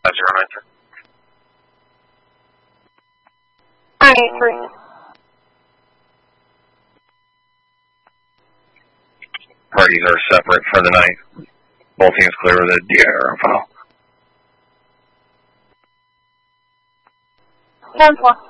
093. 983. Parties are separate for the night. Both teams clear with a DIR on file. 10-4.